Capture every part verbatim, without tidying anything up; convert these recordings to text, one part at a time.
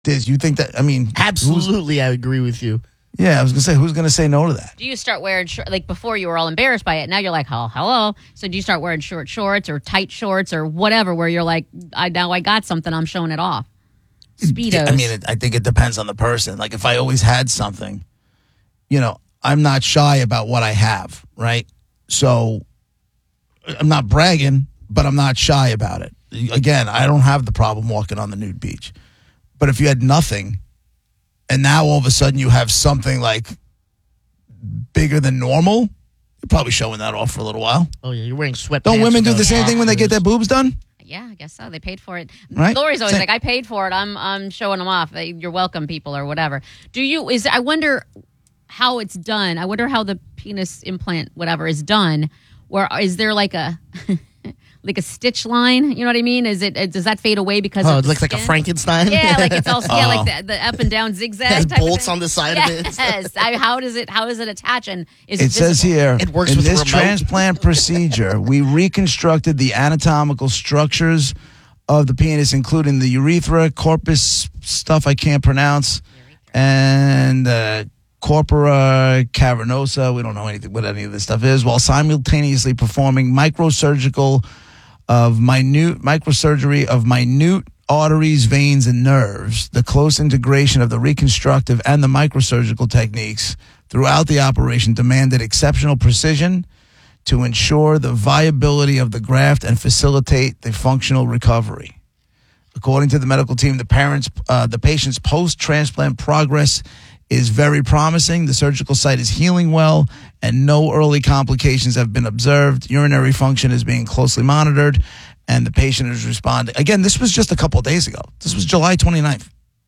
Diz, you think that, I mean. Absolutely, I agree with you. Yeah, I was going to say, who's going to say no to that? Do you start wearing, short, like before you were all embarrassed by it, now you're like, oh, hello. So do you start wearing short shorts or tight shorts or whatever where you're like, I now I got something, I'm showing it off? Speedos. I mean, it, I think it depends on the person. Like if I always had something, you know, I'm not shy about what I have, right? So I'm not bragging, but I'm not shy about it. Again, I don't have the problem walking on the nude beach. But if you had nothing, and now all of a sudden you have something like bigger than normal, you're probably showing that off for a little while. Oh, yeah, you're wearing sweatpants. Don't women do the Yeah. same thing when they get their boobs done? Yeah, I guess so. They paid for it. Right? Lori's always Same. like, I paid for it. I'm I'm showing them off. They, you're welcome, people, or whatever. Do you, is, I wonder how it's done. I wonder how the penis implant, whatever, is done. Where is there like a... like a stitch line, you know what I mean? Is it does that fade away because Oh, of it looks like a skin? Frankenstein? Yeah, like it's all yeah, Oh. like the, the up and down zigzag. Has type of bolts thing. on the side yes. of it. Yes. I, how does it how does it attach and is It it says visible? here, It works in with a this remote. transplant procedure, we reconstructed the anatomical structures of the penis, including the urethra, corpus stuff I can't pronounce, and uh, corpora cavernosa. We don't know anything what any of this stuff is, while simultaneously performing microsurgical of minute microsurgery of minute arteries, veins, and nerves. The close integration of the reconstructive and the microsurgical techniques throughout the operation demanded exceptional precision to ensure the viability of the graft and facilitate the functional recovery. According to the medical team, the parents, uh, the patient's post-transplant progress is very promising. The surgical site is healing well, and no early complications have been observed. Urinary function is being closely monitored, and the patient is responding. Again, this was just a couple of days ago. This was July twenty-ninth.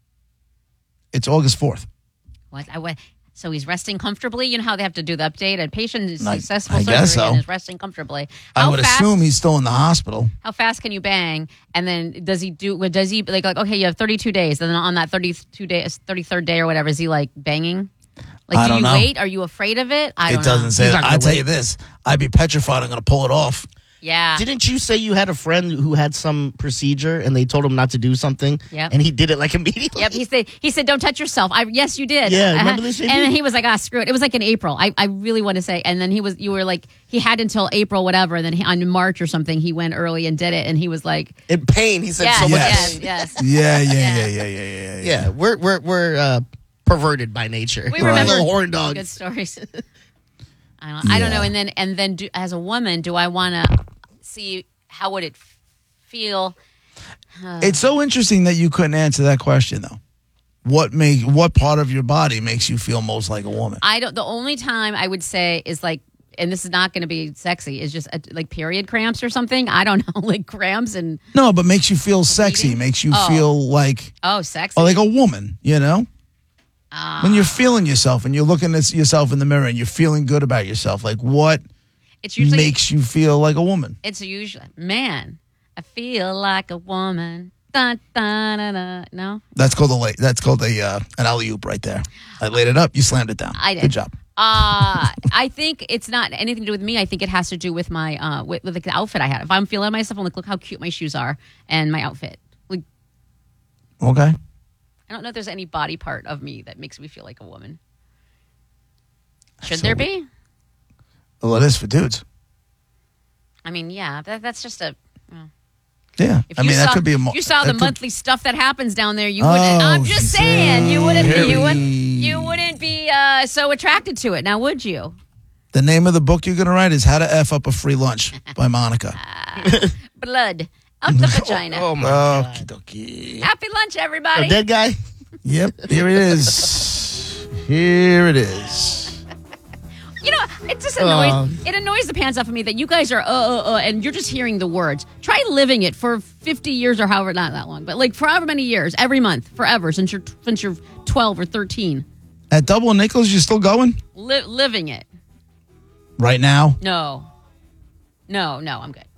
It's August fourth. What, I, what, so he's resting comfortably? You know how they have to do the update? A patient is I- successful I surgery guess so. and is resting comfortably. I How would fast, assume he's still in the hospital. How fast can you bang? And then does he do, does he, like, like okay, you have thirty-two days. And then on that thirty-two days, thirty-third day or whatever, is he like banging? Like, I do don't you know. wait? Are you afraid of it? I It don't doesn't know. say He's that. not gonna I'll tell wait. you this. I'd be petrified I'm going to pull it off. Yeah. Didn't you say you had a friend who had some procedure and they told him not to do something? Yep. And he did it like immediately? Yep, he said, he said, don't touch yourself. I, yes, you did. Yeah, Uh-huh. remember this And interview? then he was like, ah, screw it. It was like in April. I, I really want to say. And then he was, you were like, he had until April, whatever. And then he, on March or something, he went early and did it. And he was like, In pain, he said yes, so much Yes. pain. yes, yes. Yeah, yeah, Yeah. yeah, yeah, yeah, yeah, yeah. Yeah, we're we're we're uh, perverted by nature. We We're remember little horn dogs. good stories. I don't, I don't know. Yeah. And then, and then do, as a woman, do I want to see how would it feel? It's so interesting that you couldn't answer that question, though. What make what part of your body makes you feel most like a woman? I don't. The only time I would say is like, and this is not going to be sexy, is just a, like period cramps or something. I don't know, like cramps and No, but makes you feel sexy. Bleeding? Makes you Oh. feel like oh, sexy. or like a woman. You know, when you're feeling yourself and you're looking at yourself in the mirror and you're feeling good about yourself. Like what It's usually makes you feel like a woman? It's usually man. I feel like a woman. Dun, dun, dun, dun. No, That's called a lay, That's called a uh, an alley oop right there. I laid it up. You slammed it down. I did. Good job. Uh, I think it's not anything to do with me. I think it has to do with my uh with, with like, the outfit I had. If I'm feeling myself, I'm like, look how cute my shoes are and my outfit. Like, Okay. I don't know if there's any body part of me that makes me feel like a woman. Should So- there be? Well, it is for dudes. I mean, yeah, that, that's just a. Yeah. If I you mean, saw, that could be a. Mo- if you saw the that could- monthly stuff that happens down there, you wouldn't. Oh, I'm just she saying, you wouldn't. said- You wouldn't. You wouldn't be uh, so attracted to it. Now, would you? The name of the book you're going to write is How to F Up a Free Lunch by Monica. Blood up the vagina. Oh my Okie god! dokie. Happy lunch, A everybody. dead guy? Yep, here it is. Here it is. You know, it just annoys. Um. it annoys the pants off of me that you guys are uh uh uh, and you're just hearing the words. Try living it for fifty years or however, not that long, but like for however many years, every month, forever since you're since you're twelve or thirteen. At Double Nickels, you still going? Li- living it. Right now? No, no, no. I'm good.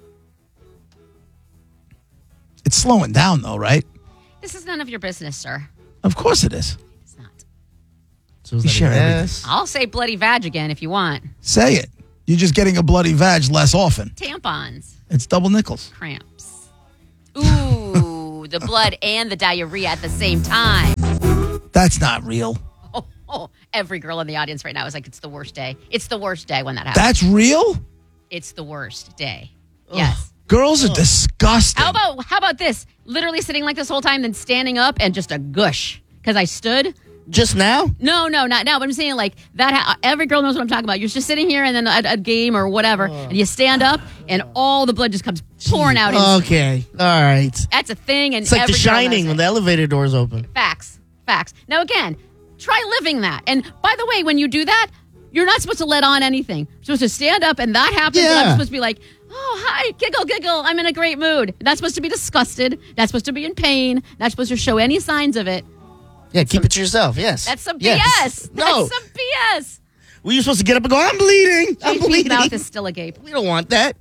It's slowing down, though, right? This is none of your business, sir. Of course it is. It's not. So is You that share a everything. yes? I'll say bloody vag again if you want. Say it. You're just getting a bloody vag less often. Tampons, It's Double Nickels. cramps. Ooh, you the blood and the diarrhea at the same time. That's not real. Oh, oh, every girl in the audience right now is like, it's the worst day. It's the worst day when that happens. That's real? It's the worst day. Yes. Girls are disgusting. How about how about this? Literally sitting like this whole time, then standing up and just a gush because I stood. Just now? No, no, not now. But I'm saying like that. Ha- every girl knows what I'm talking about. You're just sitting here and then at a game or whatever, and you stand up and all the blood just comes pouring out. Okay, all right. That's a thing. And It's like every The girl knows Shining it. when the elevator doors open. Facts, facts. Now again, try living that. And by the way, when you do that, you're not supposed to let on anything. You're supposed to stand up, and that happens. And I'm Yeah. supposed to be like, oh, hi, giggle, giggle. I'm in a great mood. Not supposed to be disgusted. Not supposed to be in pain. Not supposed to show any signs of it. Yeah, keep it to yourself. Yes. That's some yes. B S. No. That's some B S. Were you supposed to get up and go, I'm bleeding. I'm J P's bleeding. mouth is still agape. We don't want that.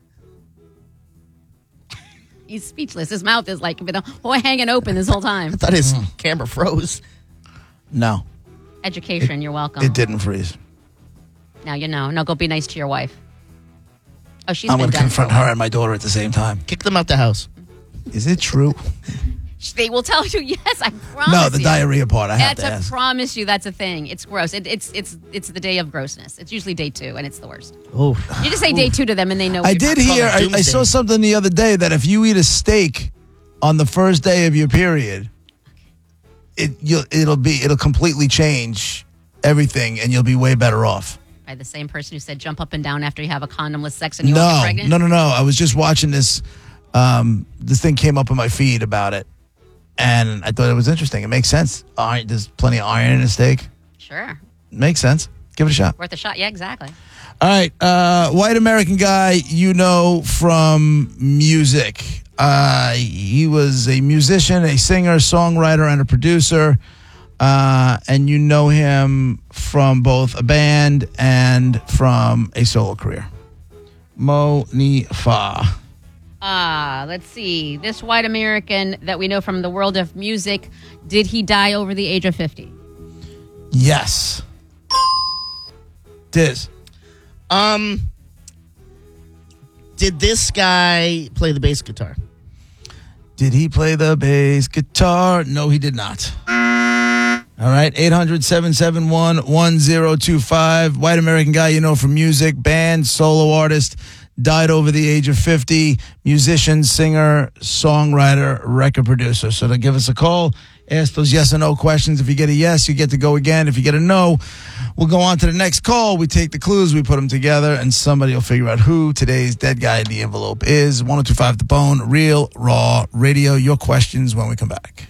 He's speechless. His mouth is like been oh, hanging open this whole time. I thought his camera froze. No, Education, you're welcome. it didn't freeze. Now you know. No, go be nice to your wife. Oh, she's I'm been going to done. confront her and my daughter at the same time. Kick them out the house. Is it true? They will tell you, yes, I promise No, the you. diarrhea part. I have That's to a ask. promise you that's a thing. It's gross. It, it's it's it's the day of grossness. It's usually day two, and it's the worst. Oh, You just say day two to them, and they know. I what you're did talking hear. Call it I, I doomsday. saw something the other day that if you eat a steak on the first day of your period, it you'll, it'll be it'll completely change everything, and you'll be way better off. about. By the same person who said jump up and down after you have a condomless sex and you won't No, get pregnant. no, no, no. I was just watching this. Um, this thing came up on my feed about it, and I thought it was interesting. It makes sense. Iron, there's plenty of iron in a steak. Sure, Makes sense. Give it a shot. worth a shot. Yeah, exactly. All right, uh, white American guy you know from music. Uh, he was a musician, a singer, songwriter, and a producer. Uh, and you know him from both a band and from a solo career. Mo Ni Fa. Ah, let's see. This white American that we know from the world of music, did he die over the age of fifty? Yes. Diz. Um, did this guy play the bass guitar? Did he play the bass guitar? No, he did not. All right, eight hundred, seven seven one, one zero two five. White American guy you know from music, band, solo artist, died over the age of fifty, musician, singer, songwriter, record producer. So to give us a call, ask those yes or no questions. If you get a yes, you get to go again. If you get a no, we'll go on to the next call. We take the clues, we put them together, and somebody will figure out who today's dead guy in the envelope is. one oh two point five The Bone, Real Raw Radio. Your questions when we come back.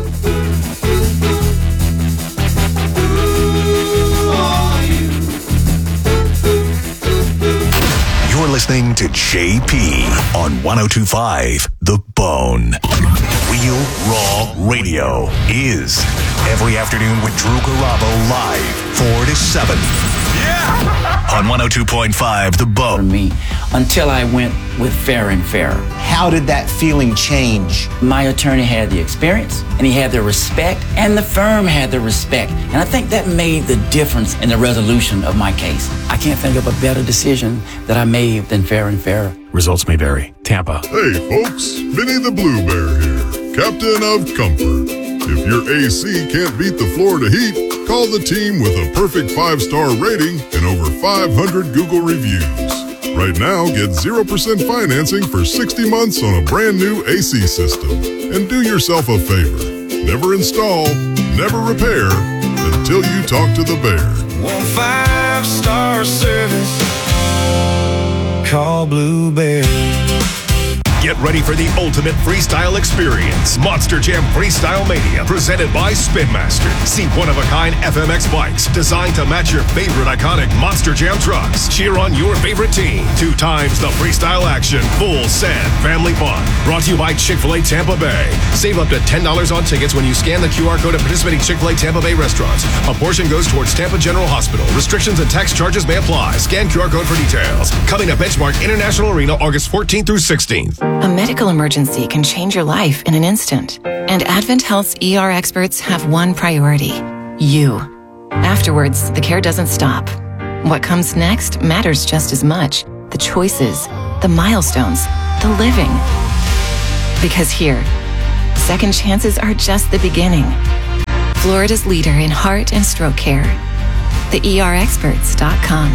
You're listening to J P on one oh two point five The Bone. Real Raw Radio is every afternoon with Drew Garabo live four to seven. Yeah! On one oh two point five The For Bone. me until I went with Fair and Fair. How did that feeling change? My attorney had the experience and he had the respect and the firm had the respect. And I think that made the difference in the resolution of my case. I can't think of a better decision that I made than Fair and Fair. Results may vary. Tampa. Hey folks, Vinny the Blue Bear here, Captain of Comfort. If your A C can't beat the Florida heat, call the team with a perfect five-star rating and over five hundred Google reviews. Right now, get zero percent financing for sixty months on a brand new A C system. And do yourself a favor. Never install, never repair until you talk to the bear. One five-star service. Call Blue Bear. Get ready for the ultimate freestyle experience. Monster Jam Freestyle Mania, presented by Spin Master. See one-of-a-kind F M X bikes designed to match your favorite iconic Monster Jam trucks. Cheer on your favorite team. Two times the freestyle action. Full send family fun. Brought to you by Chick-fil-A Tampa Bay. Save up to ten dollars on tickets when you scan the Q R code at participating Chick-fil-A Tampa Bay restaurants. A portion goes towards Tampa General Hospital. Restrictions and tax charges may apply. Scan Q R code for details. Coming to Benchmark International Arena August fourteenth through sixteenth. A medical emergency can change your life in an instant. And Advent Health's E R experts have one priority: you. Afterwards, the care doesn't stop. What comes next matters just as much. The choices, the milestones, the living. Because here, second chances are just the beginning. Florida's leader in heart and stroke care. the E R experts dot com.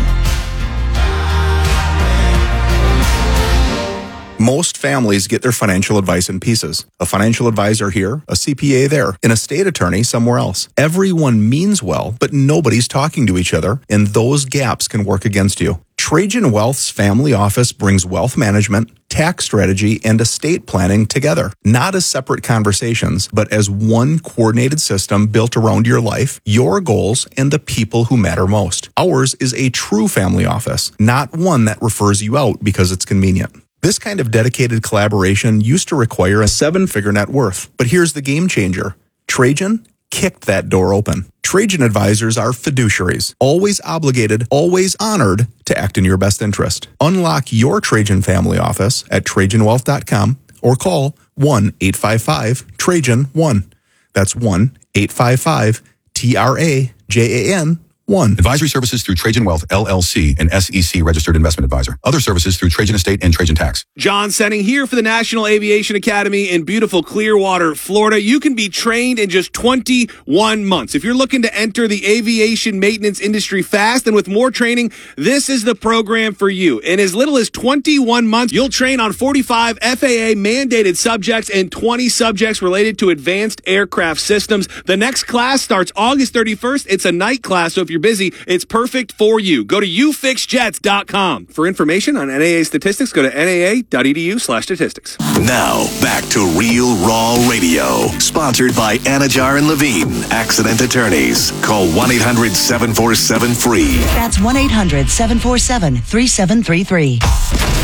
Most families get their financial advice in pieces. A financial advisor here, a C P A there, an estate attorney somewhere else. Everyone means well, but nobody's talking to each other, and those gaps can work against you. Trajan Wealth's family office brings wealth management, tax strategy, and estate planning together, not as separate conversations, but as one coordinated system built around your life, your goals, and the people who matter most. Ours is a true family office, not one that refers you out because it's convenient. This kind of dedicated collaboration used to require a seven-figure net worth, but here's the game changer. Trajan kicked that door open. Trajan advisors are fiduciaries, always obligated, always honored to act in your best interest. Unlock your Trajan family office at Trajan Wealth dot com or call one eight five five Trajan one. That's one eight five five T R A J A N one. Advisory services through Trajan Wealth, L L C, an S E C registered investment advisor. Other services through Trajan Estate and Trajan Tax. John Senning here for the National Aviation Academy in beautiful Clearwater, Florida. You can be trained in just twenty-one months. If you're looking to enter the aviation maintenance industry fast and with more training, this is the program for you. In as little as twenty-one months, you'll train on forty-five F A A mandated subjects and twenty subjects related to advanced aircraft systems. The next class starts August thirty-first. It's a night class, so if you're busy, it's perfect for you. Go to u fix jets dot com. For information on N A A statistics, go to N A A dot E D U slash statistics. Now, back to Real Raw Radio. Sponsored by Anajar and Levine, accident attorneys. Call one eight hundred seven four seven free. That's one eight hundred seven four seven three seven three three.